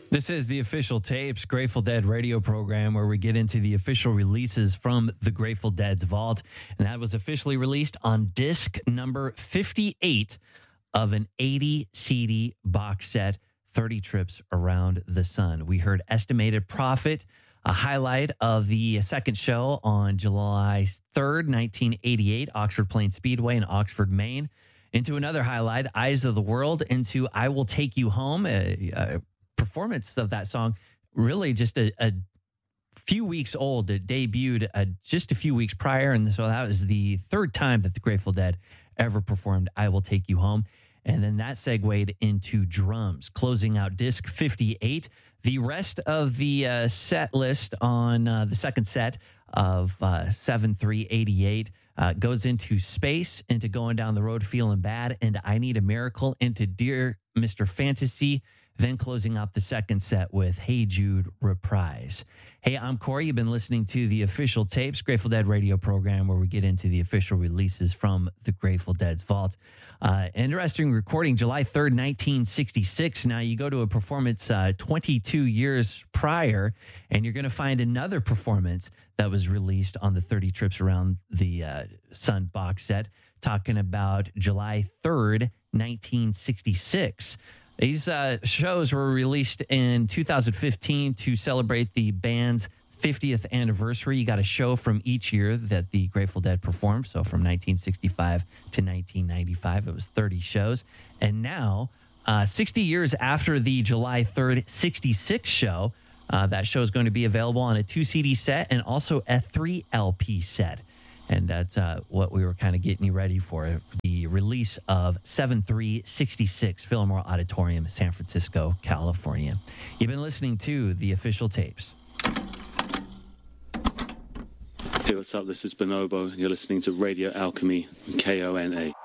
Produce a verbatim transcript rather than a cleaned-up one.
This is the Official Tapes Grateful Dead radio program where we get into the official releases from the Grateful Dead's vault. And that was officially released on disc number fifty-eight of an eighty C D box set, thirty Trips Around the Sun. We heard Estimated Profit, a highlight of the second show on July third, nineteen eighty-eight, Oxford Plains Speedway in Oxford, Maine. Into another highlight, Eyes of the World, into I Will Take You Home, a, a performance of that song, really just a, a few weeks old. It debuted uh, just a few weeks prior, and so that was the third time that the Grateful Dead ever performed I Will Take You Home. And then that segued into drums, closing out disc fifty-eight. The rest of the uh, set list on uh, the second set of uh, seven three eighty-eight uh, goes into Space, into Going Down the Road Feeling Bad, and I Need a Miracle, into Dear Mister Fantasy, then closing out the second set with Hey Jude Reprise. Hey, I'm Corey. You've been listening to the Official Tapes, Grateful Dead radio program, where we get into the official releases from the Grateful Dead's vault. Uh, interesting recording, July third, nineteen sixty-six. Now, you go to a performance uh, twenty-two years prior, and you're going to find another performance that was released on the thirty Trips Around the uh, Sun box set, talking about July third, nineteen sixty-six. These uh, shows were released in two thousand fifteen to celebrate the band's fiftieth anniversary. You got a show from each year that the Grateful Dead performed. So from nineteen sixty-five to nineteen ninety-five, it was thirty shows. And now, uh, sixty years after the July third, sixty-six show, uh, that show is going to be available on a two C D set and also a three L P set. And that's uh, what we were kind of getting you ready for, the release of seven three sixty-six, Fillmore Auditorium, San Francisco, California. You've been listening to the Official Tapes. Hey, what's up? This is Bonobo. You're listening to Radio Alchemy on K O N A.